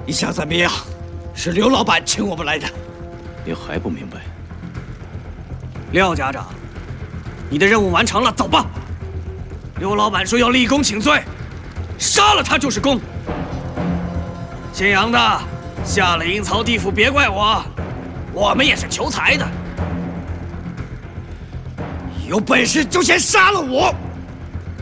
你想怎么样？是刘老板请我们来的。 你还不明白？ 廖家长，你的任务完成了，走吧。刘老板说要立功请罪，杀了他就是功。姓杨的，下了阴曹地府别怪我，我们也是求财的。 有本事就先杀了我！